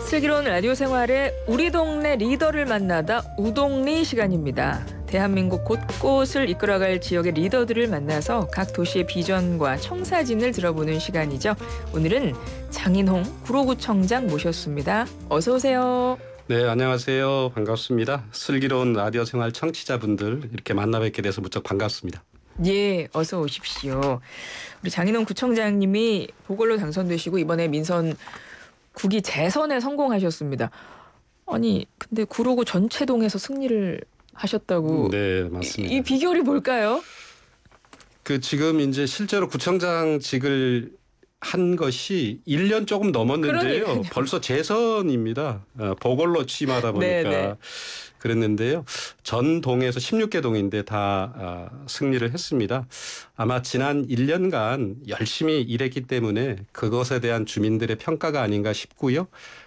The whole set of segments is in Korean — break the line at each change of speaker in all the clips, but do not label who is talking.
슬기로운 라디오 생활의 우리 동네 리더를 만나다 우동리 시간입니다. 대한민국 곳곳을 이끌어갈 지역의 리더들을 만나서 각 도시의 비전과 청사진을 들어보는 시간이죠. 오늘은 장인홍 구로구청장 모셨습니다. 어서 오세요.
네, 안녕하세요. 반갑습니다. 슬기로운 라디오 생활 청취자분들 이렇게 만나 뵙게 돼서 무척 반갑습니다.
예, 어서 오십시오. 우리 장인홍 구청장님이 보궐로 당선되시고 이번에 민선 국이 재선에 성공하셨습니다. 아니, 근데 구로구 전체동에서 승리를 하셨다고.
네, 맞습니다.
이 비결이 뭘까요?
지금 이제 실제로 구청장직을 한 것이 1년 조금 넘었는데요.
그러니까요.
벌써 재선입니다. 보궐로 취임하다 보니까
네네.
그랬는데요. 전 동에서 16개 동인데 다 승리를 했습니다. 아마 지난 1년간 열심히 일했기 때문에 그것에 대한 주민들의 평가가 아닌가 싶고요.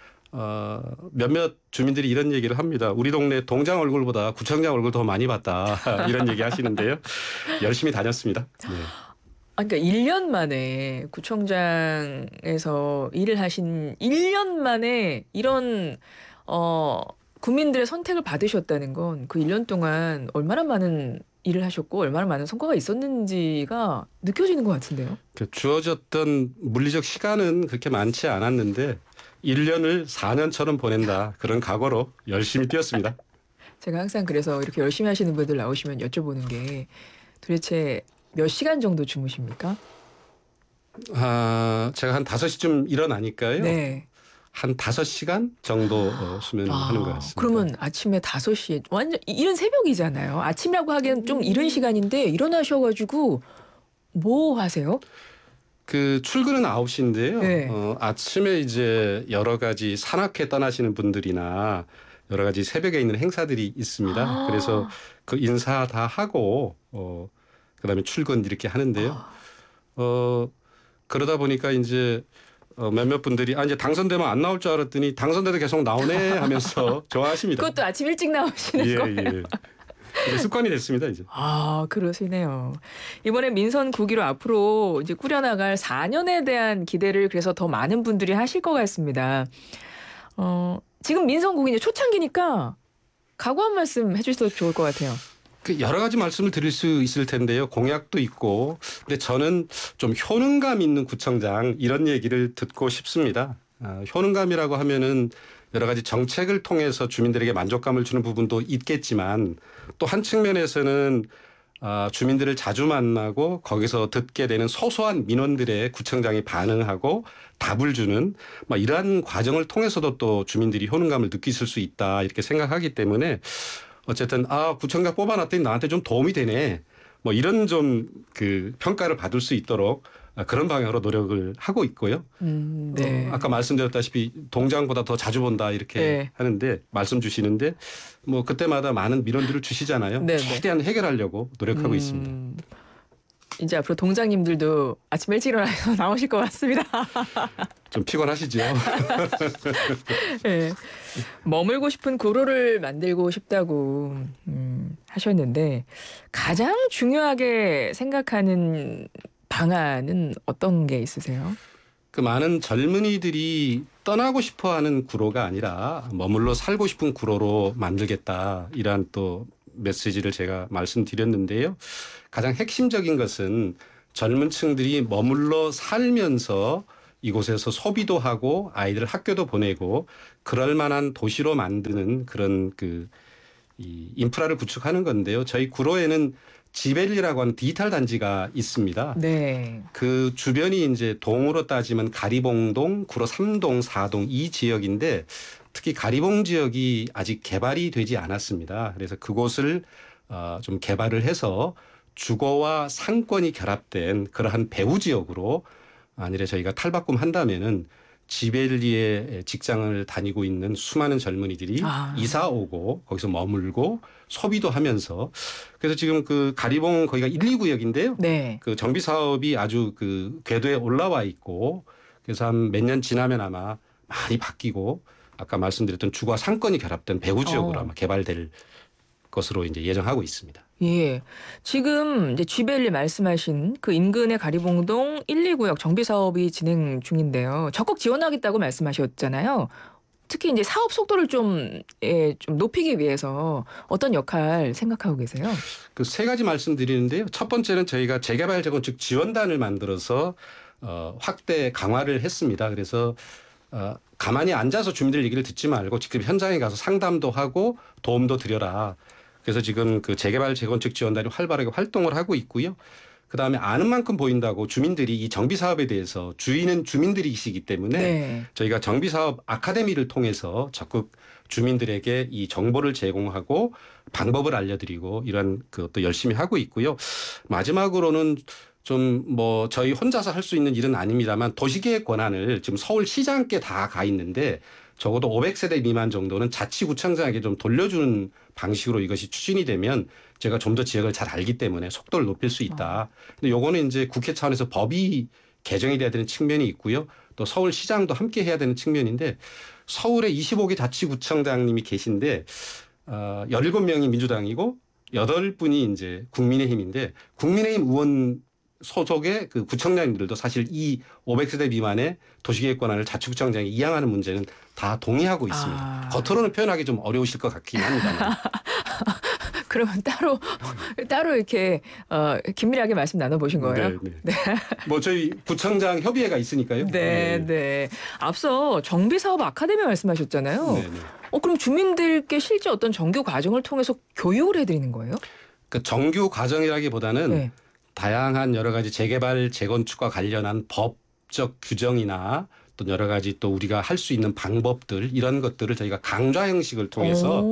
몇몇 주민들이 이런 얘기를 합니다. 우리 동네 동장 얼굴보다 구청장 얼굴 더 많이 봤다. 이런 얘기 하시는데요. 열심히 다녔습니다. 네.
그러니까 1년 만에 구청장에서 일을 하신 1년 만에 이런 국민들의 선택을 받으셨다는 건 그 1년 동안 얼마나 많은 일을 하셨고 얼마나 많은 성과가 있었는지가 느껴지는 것 같은데요.
주어졌던 물리적 시간은 그렇게 많지 않았는데 1년을 4년처럼 보낸다. 그런 각오로 열심히 뛰었습니다.
제가 항상 그래서 이렇게 열심히 하시는 분들 나오시면 여쭤보는 게 도대체 몇 시간 정도 주무십니까?
제가 한 5시쯤 일어나니까요.
네.
한 5시간 정도 수면을 하는 것 같습니다.
그러면 아침에 5시에 완전 이른 새벽이잖아요. 아침이라고 하기엔 좀 이른 시간인데 일어나셔가지고 뭐 하세요?
출근은 9시인데요.
네.
아침에 이제 여러 가지 산악회 떠나시는 분들이나 여러 가지 새벽에 있는 행사들이 있습니다. 그래서 그 인사 다 하고 그다음에 출근 이렇게 하는데요. 그러다 보니까 이제 몇몇 분들이 이제 당선되면 안 나올 줄 알았더니 당선돼도 계속 나오네 하면서 좋아하십니다.
그것도 아침 일찍 나오시는 거예요?
예. 이제 습관이 됐습니다, 이제.
그러시네요. 이번에 민선 9기로 앞으로 이제 꾸려나갈 4년에 대한 기대를 그래서 더 많은 분들이 하실 것 같습니다. 지금 민선 9기 이제 초창기니까 각오 한 말씀 해주셔도 좋을 것 같아요.
여러 가지 말씀을 드릴 수 있을 텐데요. 공약도 있고. 근데 저는 좀 효능감 있는 구청장 이런 얘기를 듣고 싶습니다. 효능감이라고 하면은 여러 가지 정책을 통해서 주민들에게 만족감을 주는 부분도 있겠지만 또 한 측면에서는 주민들을 자주 만나고 거기서 듣게 되는 소소한 민원들의 구청장이 반응하고 답을 주는 이러한 과정을 통해서도 또 주민들이 효능감을 느끼실 수 있다 이렇게 생각하기 때문에 어쨌든 구청장 뽑아놨더니 나한테 좀 도움이 되네. 이런 좀 평가를 받을 수 있도록 그런 방향으로 노력을 하고 있고요.
네.
아까 말씀드렸다시피 동장보다 더 자주 본다 이렇게
네.
하는데 말씀 주시는데 그때마다 많은 민원들을 주시잖아요.
네네.
최대한 해결하려고 노력하고 있습니다.
이제 앞으로 동장님들도 아침 일찍 일어나서 나오실 것 같습니다.
좀 피곤하시죠?
네. 머물고 싶은 구로를 만들고 싶다고 하셨는데 가장 중요하게 생각하는 방안은 어떤 게 있으세요?
많은 젊은이들이 떠나고 싶어하는 구로가 아니라 머물러 살고 싶은 구로로 만들겠다 이러한 또 메시지를 제가 말씀드렸는데요. 가장 핵심적인 것은 젊은 층들이 머물러 살면서 이곳에서 소비도 하고 아이들 학교도 보내고 그럴 만한 도시로 만드는 그런 이 인프라를 구축하는 건데요. 저희 구로에는 지벨리라고 하는 디지털 단지가 있습니다.
네.
그 주변이 이제 동으로 따지면 가리봉동, 구로 3동, 4동 이 지역인데 특히 가리봉 지역이 아직 개발이 되지 않았습니다. 그래서 그곳을 좀 개발을 해서 주거와 상권이 결합된 그러한 배후 지역으로 만일에 저희가 탈바꿈한다면은 지벨리에 직장을 다니고 있는 수많은 젊은이들이 이사 오고 거기서 머물고 소비도 하면서 그래서 지금 가리봉 거기가 1, 2구역인데요.
네.
정비 사업이 아주 궤도에 올라와 있고 그래서 한 몇 년 지나면 아마 많이 바뀌고 아까 말씀드렸던 주거와 상권이 결합된 배후 지역으로 아마 개발될 것으로 이제 예정하고 있습니다.
예. 지금 이제 쥐벨리 말씀하신 그 인근의 가리봉동 1, 2구역 정비 사업이 진행 중인데요. 적극 지원하겠다고 말씀하셨잖아요. 특히 이제 사업 속도를 좀 높이기 위해서 어떤 역할 생각하고 계세요?
그 세 가지 말씀드리는데요. 첫 번째는 저희가 재개발 재건축 지원단을 만들어서 확대 강화를 했습니다. 그래서 가만히 앉아서 주민들 얘기를 듣지 말고 직접 현장에 가서 상담도 하고 도움도 드려라. 그래서 지금 그 재개발 재건축 지원단이 활발하게 활동을 하고 있고요. 그다음에 아는 만큼 보인다고 주민들이 이 정비 사업에 대해서 주인은 주민들이시기 때문에
네.
저희가 정비 사업 아카데미를 통해서 적극 주민들에게 이 정보를 제공하고 방법을 알려드리고 이런 그것도 열심히 하고 있고요. 마지막으로는 좀 뭐 저희 혼자서 할 수 있는 일은 아닙니다만 도시계획 권한을 지금 서울시장께 다 가 있는데 적어도 500세대 미만 정도는 자치구청장에게 좀 돌려주는 방식으로 이것이 추진이 되면 제가 좀 더 지역을 잘 알기 때문에 속도를 높일 수 있다. 근데 요거는 이제 국회 차원에서 법이 개정이 돼야 되는 측면이 있고요. 또 서울시장도 함께 해야 되는 측면인데 서울에 25개 자치구청장님이 계신데 17명이 민주당이고 8분이 이제 국민의힘인데 국민의힘 의원 소속의 그 구청장님들도 사실 이 500세대 미만의 도시계획 권한을 자치구청장이 이양하는 문제는 다 동의하고 있습니다. 겉으로는 표현하기 좀 어려우실 것 같긴 합니다만.
그러면 따로 이렇게 긴밀하게 말씀 나눠보신 거예요?
네, 네. 뭐 저희 구청장 협의회가 있으니까요.
네, 네. 앞서 정비사업 아카데미 말씀하셨잖아요.
네, 네.
그럼 주민들께 실제 어떤 정규 과정을 통해서 교육을 해드리는 거예요?
그 정규 과정이라기보다는
네.
다양한 여러 가지 재개발 재건축과 관련한 법적 규정이나 또 여러 가지 또 우리가 할 수 있는 방법들 이런 것들을 저희가 강좌 형식을 통해서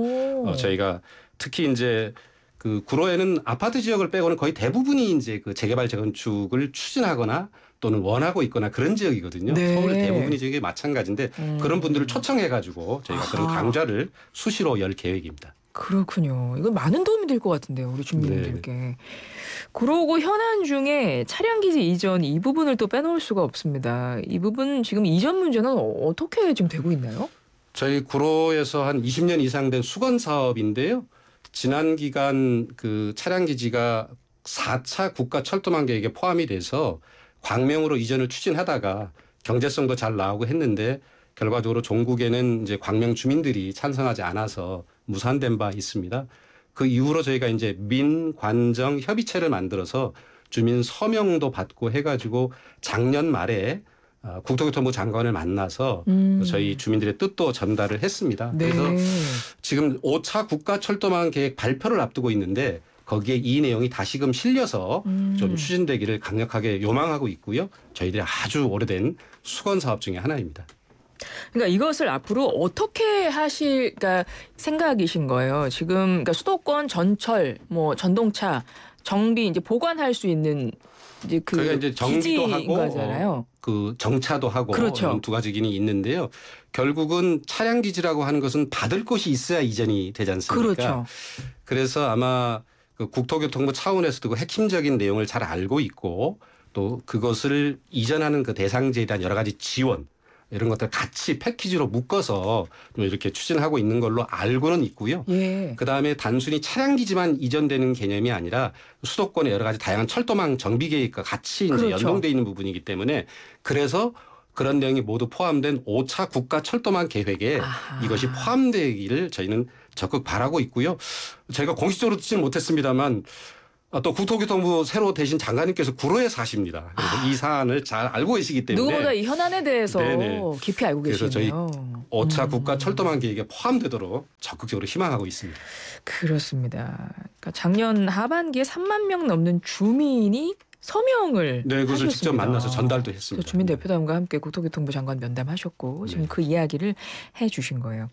저희가 특히 이제 그 구로에는 아파트 지역을 빼고는 거의 대부분이 이제 그 재개발 재건축을 추진하거나 또는 원하고 있거나 그런 지역이거든요.
네.
서울 대부분이 지역이 마찬가지인데 그런 분들을 초청해 가지고 저희가 그런 강좌를 수시로 열 계획입니다.
그렇군요. 이거 많은 도움이 될 것 같은데요, 우리 주민들께.
네.
그러고 현안 중에 차량기지 이전 이 부분을 또 빼놓을 수가 없습니다. 이 부분 지금 이전 문제는 어떻게 지금 되고 있나요?
저희 구로에서 한 20년 이상 된 수건 사업인데요. 지난 기간 그 차량 기지가 4차 국가 철도망 계획에 포함이 돼서 광명으로 이전을 추진하다가 경제성도 잘 나오고 했는데 결과적으로 종국에는 이제 광명 주민들이 찬성하지 않아서 무산된 바 있습니다. 그 이후로 저희가 이제 민관정 협의체를 만들어서 주민 서명도 받고 해가지고 작년 말에 국토교통부 장관을 만나서 저희 주민들의 뜻도 전달을 했습니다.
네.
그래서 지금 5차 국가 철도망 계획 발표를 앞두고 있는데 거기에 이 내용이 다시금 실려서 좀 추진되기를 강력하게 요망하고 있고요. 저희들이 아주 오래된 수건 사업 중에 하나입니다.
그러니까 이것을 앞으로 어떻게 하실 생각이신 거예요? 지금 그러니까 수도권 전철, 뭐 전동차 정비 이제 보관할 수 있는 이제 그
저희가 이제 정비도 하고
거잖아요.
그 정차도 하고
그렇죠.
이런 두 가지 기능이 있는데요. 결국은 차량 기지라고 하는 것은 받을 곳이 있어야 이전이 되지 않습니까?
그렇죠.
그래서 아마 그 국토교통부 차원에서도 그 핵심적인 내용을 잘 알고 있고 또 그것을 이전하는 그 대상지에 대한 여러 가지 지원 이런 것들 같이 패키지로 묶어서 좀 이렇게 추진하고 있는 걸로 알고는 있고요.
예.
그다음에 단순히 차량 기지만 이전되는 개념이 아니라 수도권의 여러 가지 다양한 철도망 정비 계획과 같이 이제
그렇죠.
연동돼 있는 부분이기 때문에 그래서 그런 내용이 모두 포함된 5차 국가 철도망 계획에 이것이 포함되기를 저희는 적극 바라고 있고요. 저희가 공식적으로 듣지는 못했습니다만 또 국토교통부 새로 되신 장관님께서 구로에 사십니다. 그래서 이 사안을 잘 알고 계시기 때문에
누구보다 이 현안에 대해서
네네.
깊이 알고
그래서
계시네요.
저희 5차 국가 철도망 계획에 포함되도록 적극적으로 희망하고 있습니다.
그렇습니다. 그러니까 작년 하반기에 3만 명 넘는 주민이 서명을
네, 그것을
하셨습니다.
직접 만나서 전달도 했습니다.
그래서 주민 대표단과 함께 국토교통부 장관 면담하셨고 지금 그 이야기를 해주신 거예요.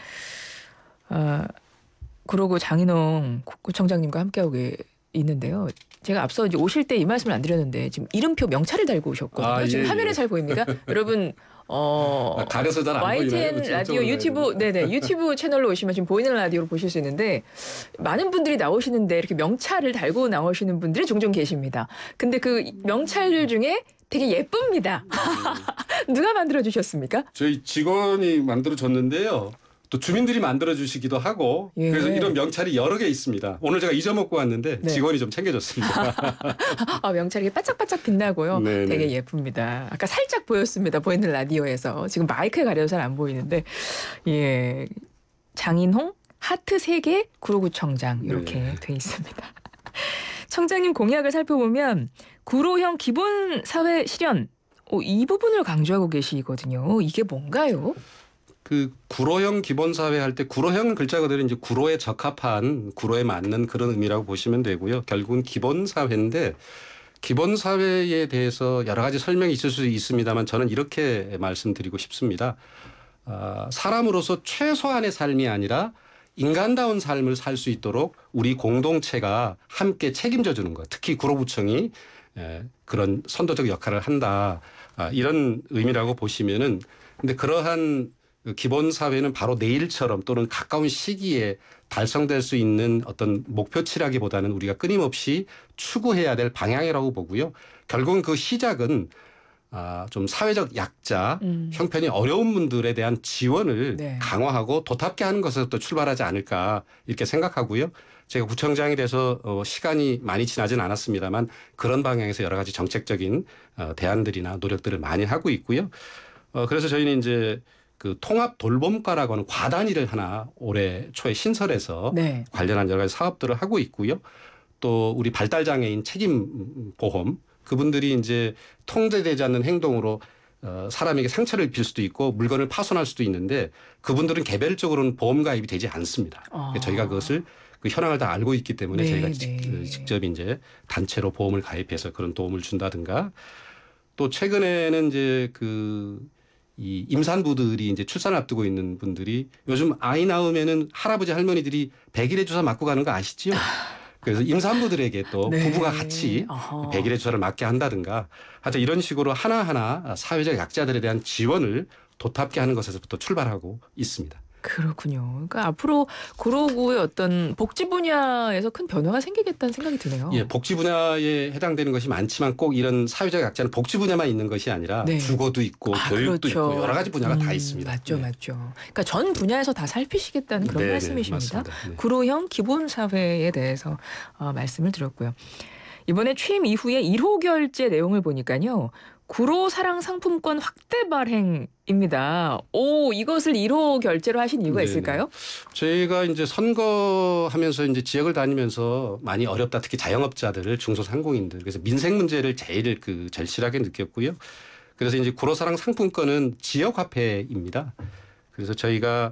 그러고 장인홍 구청장님과 함께하고 있는데요. 제가 앞서 이제 오실 때 이 말씀을 안 드렸는데 지금 이름표 명찰을 달고 오셨거든요. 지금 화면에 잘 보입니까? 여러분
가려서 잘 안 보이나요?
YTN 라디오 유튜브 네네 유튜브 채널로 오시면 지금 보이는 라디오로 보실 수 있는데 많은 분들이 나오시는데 이렇게 명찰을 달고 나오시는 분들이 종종 계십니다. 근데 그 명찰들 중에 되게 예쁩니다. 누가 만들어 주셨습니까?
저희 직원이 만들어 줬는데요. 또 주민들이 만들어주시기도 하고
예.
그래서 이런 명찰이 여러 개 있습니다. 오늘 제가 잊어먹고 왔는데
네.
직원이 좀 챙겨줬습니다.
명찰이 반짝반짝 빛나고요.
네네.
되게 예쁩니다. 아까 살짝 보였습니다. 보이는 라디오에서. 지금 마이크에 가려서 잘 안 보이는데 예. 장인홍 하트 3개 구로구청장 이렇게
네.
돼 있습니다. 청장님 공약을 살펴보면 구로형 기본 사회 실현 이 부분을 강조하고 계시거든요. 이게 뭔가요?
그 구로형 기본사회 할 때 구로형은 글자 그대로 이제 구로에 적합한 구로에 맞는 그런 의미라고 보시면 되고요. 결국은 기본사회인데 기본사회에 대해서 여러 가지 설명이 있을 수 있습니다만 저는 이렇게 말씀드리고 싶습니다. 사람으로서 최소한의 삶이 아니라 인간다운 삶을 살 수 있도록 우리 공동체가 함께 책임져 주는 것. 특히 구로구청이 그런 선도적 역할을 한다. 이런 의미라고 보시면은 근데 그러한 기본 사회는 바로 내일처럼 또는 가까운 시기에 달성될 수 있는 어떤 목표치라기보다는 우리가 끊임없이 추구해야 될 방향이라고 보고요. 결국은 그 시작은 좀 사회적 약자, 형편이 어려운 분들에 대한 지원을
네.
강화하고 도탑게 하는 것에서부터 출발하지 않을까 이렇게 생각하고요. 제가 구청장이 돼서 시간이 많이 지나진 않았습니다만 그런 방향에서 여러 가지 정책적인 대안들이나 노력들을 많이 하고 있고요. 그래서 저희는 이제 그 통합 돌봄과라고 하는 과단위를 하나 올해 초에 신설해서
네.
관련한 여러 가지 사업들을 하고 있고요. 또 우리 발달장애인 책임보험 그분들이 이제 통제되지 않는 행동으로 사람에게 상처를 입힐 수도 있고 물건을 파손할 수도 있는데 그분들은 개별적으로는 보험 가입이 되지 않습니다. 저희가 그것을 그 현황을 다 알고 있기 때문에
네,
저희가
네.
직접 이제 단체로 보험을 가입해서 그런 도움을 준다든가 또 최근에는 이제 이 임산부들이 이제 출산을 앞두고 있는 분들이 요즘 아이 낳으면은 할아버지 할머니들이 100일의 주사 맞고 가는 거 아시지요? 그래서 임산부들에게 또
네.
부부가 같이
어허.
100일의 주사를 맞게 한다든가 하여튼 이런 식으로 하나하나 사회적 약자들에 대한 지원을 도탑게 하는 것에서부터 출발하고 있습니다.
그렇군요. 그러니까 앞으로 구로구의 어떤 복지 분야에서 큰 변화가 생기겠다는 생각이 드네요.
예, 복지 분야에 해당되는 것이 많지만 꼭 이런 사회적 약자는 복지 분야만 있는 것이 아니라
네.
주거도 있고 교육도
그렇죠.
있고 여러 가지 분야가 다 있습니다.
맞죠,
네.
맞죠. 그러니까 전 분야에서 다 살피시겠다는 그런
네네,
말씀이십니다.
맞습니다. 네.
구로형 기본 사회에 대해서 말씀을 드렸고요. 이번에 취임 이후에 1호 결제 내용을 보니까요. 구로 사랑 상품권 확대 발행입니다. 이것을 1호 결제로 하신 이유가
네네.
있을까요?
저희가 이제 선거하면서 이제 지역을 다니면서 많이 어렵다. 특히 자영업자들, 중소상공인들. 그래서 민생 문제를 제일 절실하게 느꼈고요. 그래서 이제 구로사랑 상품권은 지역 화폐입니다. 그래서 제가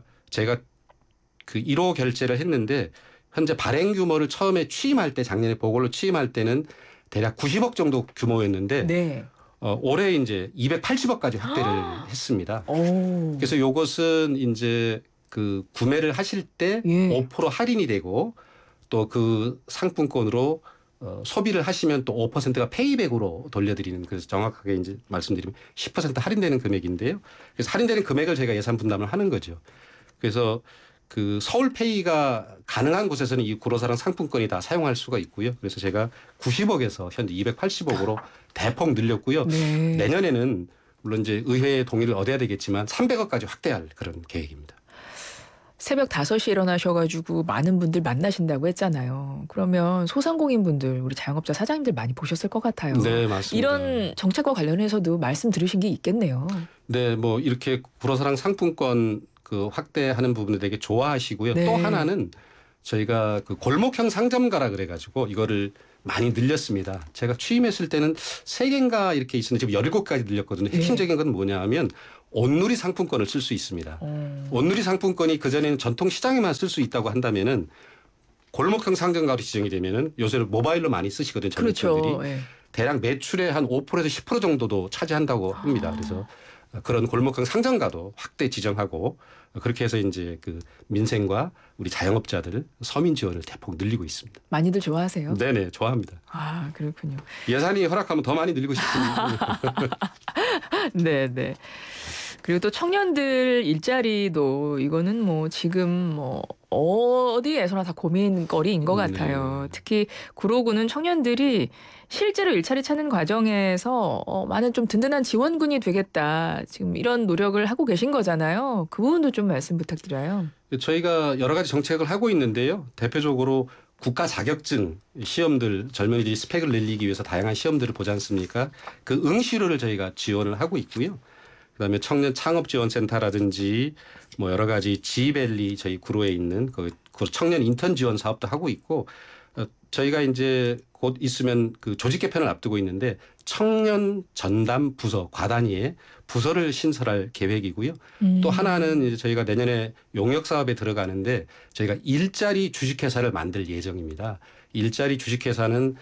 그 1호 결제를 했는데 현재 발행 규모를 처음에 취임할 때 작년에 보궐로 취임할 때는 대략 90억 정도 규모였는데
네.
올해 이제 280억까지 확대를 했습니다.
오.
그래서 요것은 이제 그 구매를 하실 때
예.
5% 할인이 되고 또 그 상품권으로 소비를 하시면 또 5%가 페이백으로 돌려드리는 그래서 정확하게 이제 말씀드리면 10% 할인되는 금액인데요. 그래서 할인되는 금액을 저희가 예산 분담을 하는 거죠. 그래서 그 서울페이가 가능한 곳에서는 이 구로사랑 상품권이 다 사용할 수가 있고요. 그래서 제가 90억에서 현재 280억으로 대폭 늘렸고요.
네.
내년에는 물론 이제 의회의 동의를 얻어야 되겠지만 300억까지 확대할 그런 계획입니다.
새벽 5시에 일어나셔가지고 많은 분들 만나신다고 했잖아요. 그러면 소상공인 분들, 우리 자영업자 사장님들 많이 보셨을 것 같아요.
네, 맞습니다.
이런 정책과 관련해서도 말씀 들으신 게 있겠네요.
네, 뭐 이렇게 구로사랑 상품권 확대하는 부분을 되게 좋아하시고요.
네.
또 하나는 저희가 그 골목형 상점가라 그래가지고 이거를 많이 늘렸습니다. 제가 취임했을 때는 3개인가 이렇게 있었는데 지금 17가지 늘렸거든요. 핵심적인 건 뭐냐 하면 온누리 상품권을 쓸 수 있습니다. 온누리 상품권이 그전에는 전통 시장에만 쓸 수 있다고 한다면은 골목형 상점가로 지정이 되면은 요새는 모바일로 많이 쓰시거든요. 젊은이들이.
그렇죠. 예.
대략 매출의 한 5%에서 10% 정도도 차지한다고 합니다. 그래서 그런 골목형 상점가도 확대 지정하고 그렇게 해서 이제 그 민생과 우리 자영업자들 서민 지원을 대폭 늘리고 있습니다.
많이들 좋아하세요?
네네, 좋아합니다.
아, 그렇군요.
예산이 허락하면 더 많이 늘리고 싶습니다.
네, 네. 그리고 또 청년들 일자리도 이거는 뭐 지금 뭐 어디에서나 다 고민거리인 것 같아요. 특히 구로구는 청년들이 실제로 일자리 찾는 과정에서 많은 좀 든든한 지원군이 되겠다. 지금 이런 노력을 하고 계신 거잖아요. 그 부분도 좀 말씀 부탁드려요.
저희가 여러 가지 정책을 하고 있는데요. 대표적으로 국가 자격증 시험들 젊은이들이 스펙을 늘리기 위해서 다양한 시험들을 보지 않습니까? 그 응시료를 저희가 지원을 하고 있고요. 그다음에 청년 창업 지원센터라든지 뭐 여러 가지 지밸리 저희 구로에 있는 그 청년 인턴 지원 사업도 하고 있고 저희가 이제 곧 있으면 그 조직 개편을 앞두고 있는데 청년 전담 부서 과단위에 부서를 신설할 계획이고요. 또 하나는 이제 저희가 내년에 용역 사업에 들어가는데 저희가 일자리 주식회사를 만들 예정입니다. 일자리 주식회사는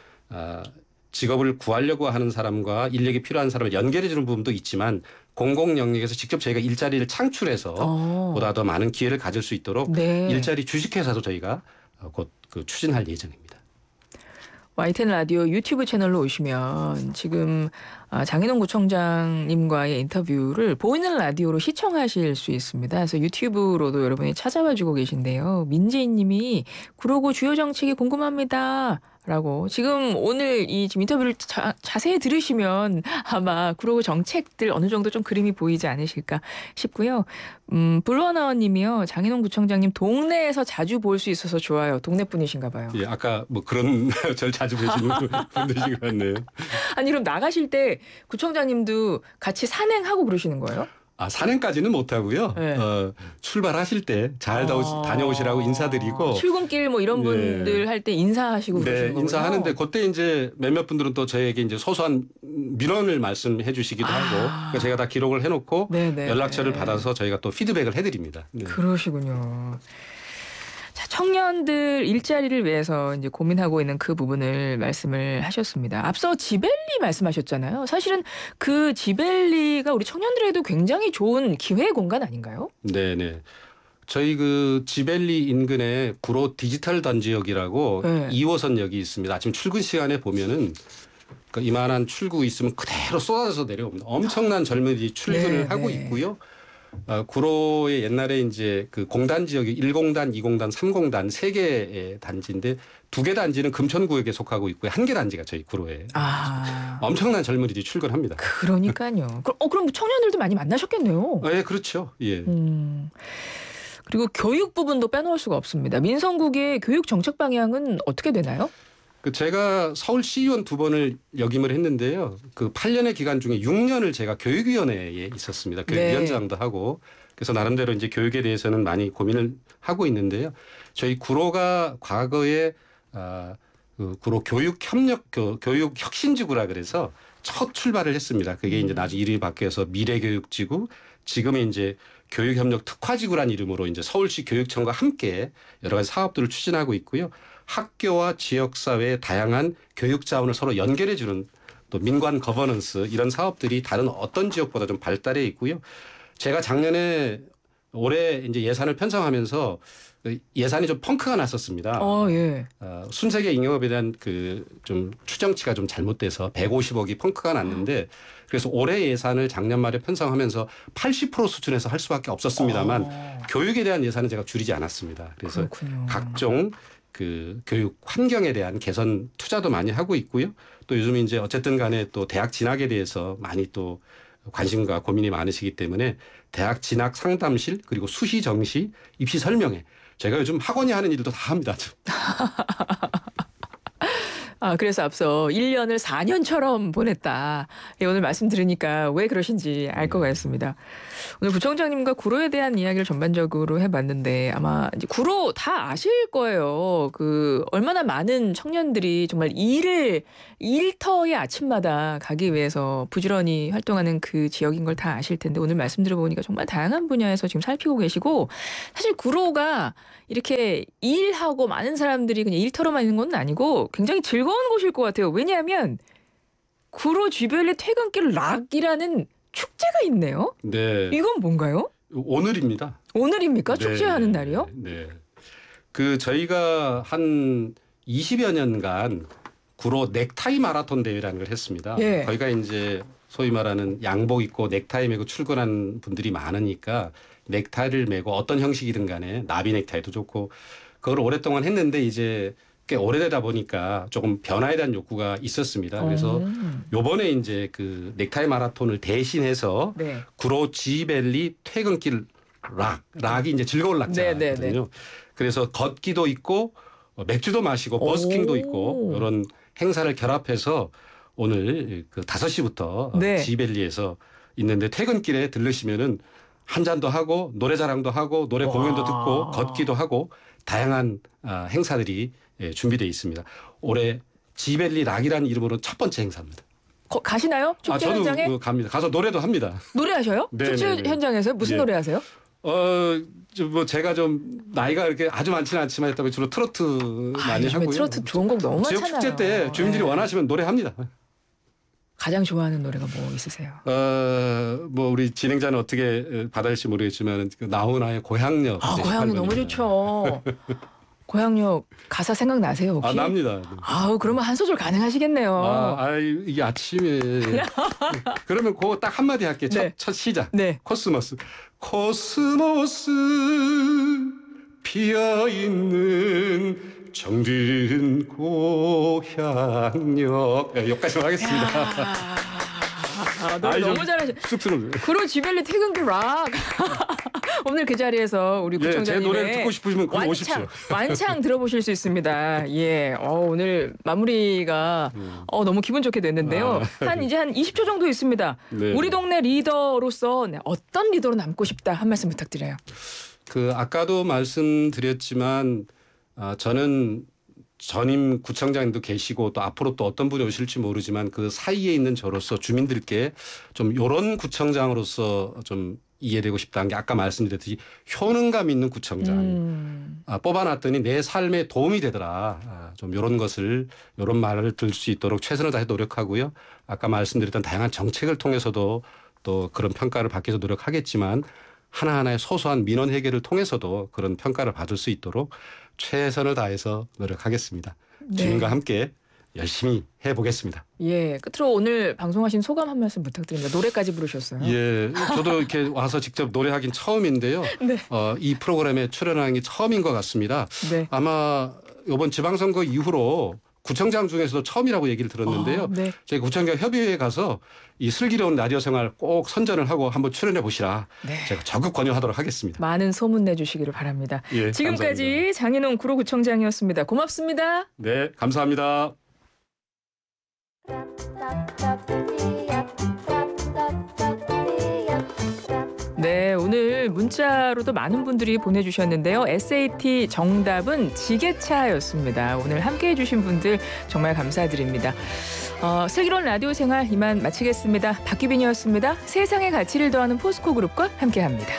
직업을 구하려고 하는 사람과 인력이 필요한 사람을 연결해 주는 부분도 있지만 공공 영역에서 직접 저희가 일자리를 창출해서 보다 더 많은 기회를 가질 수 있도록
네.
일자리 주식회사도 저희가 곧 그 추진할 예정입니다.
YTN 라디오 유튜브 채널로 오시면 지금 장인홍 구청장님과의 인터뷰를 보이는 라디오로 시청하실 수 있습니다. 그래서 유튜브로도 여러분이 찾아와주고 계신데요. 민재인 님이 구로구 주요 정책이 궁금합니다. 라고 지금 오늘 이 지금 인터뷰를 자세히 들으시면 아마 구로구 정책들 어느 정도 좀 그림이 보이지 않으실까 싶고요. 블루어나워 님이요. 장인홍 구청장님 동네에서 자주 볼 수 있어서 좋아요. 동네 분이신가 봐요.
예, 아까 뭐 그런 절 자주 보시는 분들이신 것 같네요.
아니 그럼 나가실 때 구청장님도 같이 산행하고 그러시는 거예요?
산행까지는 못하고요.
네.
출발하실 때 잘 다녀오시라고 인사드리고.
출근길 뭐 이런 분들 할 때 인사하시고 그러시는 거예요?
인사하는데 그때 이제 몇몇 분들은 또 저에게 이제 소소한 민원을 말씀해 주시기도 하고 그러니까 제가 다 기록을 해놓고
네네.
연락처를 받아서 저희가 또 피드백을 해드립니다. 네.
그러시군요. 자, 청년들 일자리를 위해서 이제 고민하고 있는 그 부분을 말씀을 하셨습니다. 앞서 지벨리 말씀하셨잖아요. 사실은 그 지벨리가 우리 청년들에도 굉장히 좋은 기회 공간 아닌가요?
네네. 저희 그 지벨리 인근에 구로 디지털 단지역이라고
네.
2호선역이 있습니다. 아침 출근 시간에 보면은 그러니까 이만한 출구 있으면 그대로 쏟아져서 내려옵니다. 엄청난 젊은이들이 출근을 하고 있고요. 구로의 옛날에 이제 그 공단 지역이 1공단, 2공단, 3공단 3개의 단지인데 2개 단지는 금천구역에 속하고 있고요. 1개 단지가 저희 구로에 엄청난 젊은이들이 출근합니다.
그러니까요. 그럼 청년들도 많이 만나셨겠네요.
네, 그렇죠. 예.
그리고 교육 부분도 빼놓을 수가 없습니다. 민성국의 교육 정책 방향은 어떻게 되나요?
제가 서울시의원 2번을 역임을 했는데요. 그 8년의 기간 중에 6년을 제가 교육위원회에 있었습니다. 교육위원장도 하고. 그래서 나름대로 이제 교육에 대해서는 많이 고민을 하고 있는데요. 저희 구로가 과거에 그 구로 교육혁신지구라 그래서 첫 출발을 했습니다. 그게 이제 나중에 이름이 바뀌어서 미래교육지구, 지금은 이제 교육협력 특화지구란 이름으로 이제 서울시 교육청과 함께 여러 가지 사업들을 추진하고 있고요. 학교와 지역사회의 다양한 교육 자원을 서로 연결해주는 또 민관 거버넌스 이런 사업들이 다른 어떤 지역보다 좀 발달해 있고요. 제가 작년에 올해 이제 예산을 편성하면서 예산이 좀 펑크가 났었습니다.
예.
순세계 잉여업에 대한 그 좀 추정치가 좀 잘못돼서 150억이 펑크가 났는데 그래서 올해 예산을 작년 말에 편성하면서 80% 수준에서 할 수밖에 없었습니다만 교육에 대한 예산은 제가 줄이지 않았습니다. 그래서
그렇군요.
각종 그 교육 환경에 대한 개선 투자도 많이 하고 있고요. 또 요즘 이제 어쨌든 간에 또 대학 진학에 대해서 많이 또 관심과 고민이 많으시기 때문에 대학 진학 상담실 그리고 수시 정시 입시 설명회 제가 요즘 학원이 하는 일도 다 합니다.
그래서 앞서 1년을 4년처럼 보냈다. 오늘 말씀 들으니까 왜 그러신지 알 것 같습니다. 오늘 부청장님과 구로에 대한 이야기를 전반적으로 해봤는데 아마 이제 구로 다 아실 거예요. 그 얼마나 많은 청년들이 정말 일터의 아침마다 가기 위해서 부지런히 활동하는 그 지역인 걸 다 아실 텐데 오늘 말씀 들어보니까 정말 다양한 분야에서 지금 살피고 계시고 사실 구로가 이렇게 일하고 많은 사람들이 그냥 일터로만 있는 건 아니고 굉장히 즐거운 곳일 것 같아요. 왜냐하면 구로 주변에 퇴근길 락이라는 축제가 있네요.
네.
이건 뭔가요?
오늘입니다.
오늘입니까?
네.
축제하는 날이요?
네. 그 저희가 한 20여 년간 구로 넥타이 마라톤 대회라는 걸 했습니다.
예.
거기가 이제 소위 말하는 양복 입고 넥타이 메고 출근하는 분들이 많으니까 넥타이를 메고 어떤 형식이든 간에 나비 넥타이도 좋고 그걸 오랫동안 했는데 이제 꽤 오래되다 보니까 조금 변화에 대한 욕구가 있었습니다. 그래서 요번에 이제 그 넥타이 마라톤을 대신해서
네.
구로 지벨리 퇴근길 락이 이제 즐거운 락자거든요. 그래서 걷기도 있고 맥주도 마시고 버스킹도 있고 이런 행사를 결합해서 오늘 그 5시부터
네.
지벨리에서 있는데 퇴근길에 들르시면은 한 잔도 하고 노래자랑도 하고 노래 공연도 듣고 걷기도 하고 다양한 행사들이 준비되어 있습니다. 올해 지벨리 락이라는 이름으로 첫 번째 행사입니다.
가시나요? 축제
저도
현장에?
갑니다. 가서 노래도 합니다.
노래하셔요?
네,
축제
네, 네.
현장에서요? 무슨
예.
노래 하세요?
뭐 제가 좀 나이가 이렇게 아주 많지는 않지만 했다면 주로 트로트 많이
요즘에
하고요.
트로트 좋은 곡 너무
지역
많잖아요.
축제 때 주민들이
네.
원하시면 노래합니다.
가장 좋아하는 노래가 뭐 있으세요?
뭐 우리 진행자는 어떻게 받아들일지 모르겠지만 그 나훈아의 고향역.
고향이 너무
18번입니다.
좋죠. 고향역 가사 생각나세요 혹시?
납니다.
아우 그러면 한 소절 가능하시겠네요.
이게 아침에 그러면 그거 딱 한마디 할게요.
네.
첫 시작.
네.
코스모스. 코스모스 피어있는 정든 고향역. 여기까지만 하겠습니다.
노래 너무 잘하셔.
쑥스러워요.
그리고 지벨리 퇴근길 락. 오늘 그 자리에서 우리
제
구청장님의
노래를 듣고 싶으시면 그럼 오십시오.
완창 들어보실 수 있습니다. 예, 오늘 마무리가 너무 기분 좋게 됐는데요. 이제 한 20초 정도 있습니다.
네.
우리 동네 리더로서 어떤 리더로 남고 싶다 한 말씀 부탁드려요.
아까도 말씀드렸지만 저는 전임 구청장님도 계시고 또 앞으로 또 어떤 분이 오실지 모르지만 그 사이에 있는 저로서 주민들께 좀 이런 구청장으로서 좀 이해되고 싶다는 게 아까 말씀드렸듯이 효능감 있는 구청장 뽑아놨더니 내 삶에 도움이 되더라. 좀 이런 것을 이런 말을 들 수 있도록 최선을 다해 노력하고요. 아까 말씀드렸던 다양한 정책을 통해서도 또 그런 평가를 받기 위해서 노력하겠지만 하나하나의 소소한 민원 해결을 통해서도 그런 평가를 받을 수 있도록 최선을 다해서 노력하겠습니다.
네.
주민과 함께 열심히 해보겠습니다.
예, 끝으로 오늘 방송하신 소감 한 말씀 부탁드립니다. 노래까지 부르셨어요.
예, 저도 이렇게 와서 직접 노래하긴 처음인데요.
네.
이 프로그램에 출연한 게 처음인 것 같습니다.
네.
아마 이번 지방선거 이후로 구청장 중에서도 처음이라고 얘기를 들었는데요.
네.
저희 구청장 협의회에 가서 이 슬기로운 라디오 생활 꼭 선전을 하고 한번 출연해 보시라.
네.
제가 적극 권유하도록 하겠습니다.
많은 소문 내주시기를 바랍니다.
예,
지금까지
감사합니다.
장인홍 구로구청장이었습니다. 고맙습니다.
네, 감사합니다.
네, 오늘 문자로도 많은 분들이 보내주셨는데요. SAT 정답은 지게차였습니다. 오늘 함께해 주신 분들 정말 감사드립니다. 슬기로운 라디오 생활 이만 마치겠습니다. 박규빈이었습니다. 세상의 가치를 더하는 포스코 그룹과 함께합니다.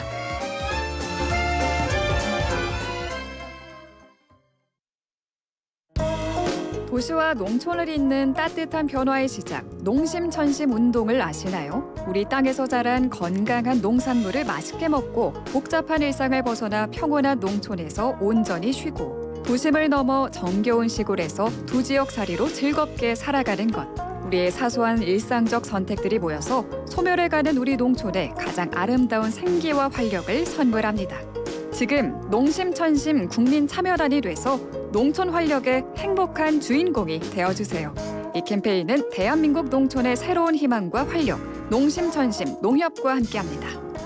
도시와 농촌을 잇는 따뜻한 변화의 시작, 농심천심 운동을 아시나요? 우리 땅에서 자란 건강한 농산물을 맛있게 먹고 복잡한 일상을 벗어나 평온한 농촌에서 온전히 쉬고 도심을 넘어 정겨운 시골에서 두 지역살이로 즐겁게 살아가는 것. 우리의 사소한 일상적 선택들이 모여서 소멸해가는 우리 농촌의 가장 아름다운 생기와 활력을 선물합니다. 지금 농심천심 국민참여단이 돼서 농촌 활력의 행복한 주인공이 되어주세요. 이 캠페인은 대한민국 농촌의 새로운 희망과 활력, 농심천심 농협과 함께합니다.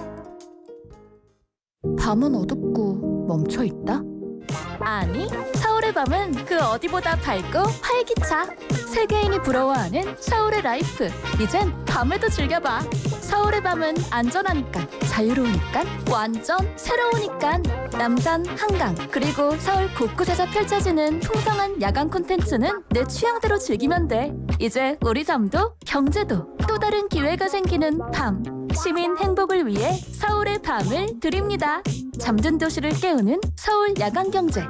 밤은 어둡고 멈춰있다? 아니, 서울의 밤은 그 어디보다 밝고 활기차. 세계인이 부러워하는 서울의 라이프. 이젠 밤에도 즐겨봐. 서울의 밤은 안전하니까, 자유로우니까, 완전 새로우니까. 남산, 한강, 그리고 서울 곳곳에서 펼쳐지는 풍성한 야간 콘텐츠는 내 취향대로 즐기면 돼. 이제 우리 잠도 경제도 또 다른 기회가 생기는 밤. 시민 행복을 위해 서울의 밤을 드립니다. 잠든 도시를 깨우는 서울 야간 경제.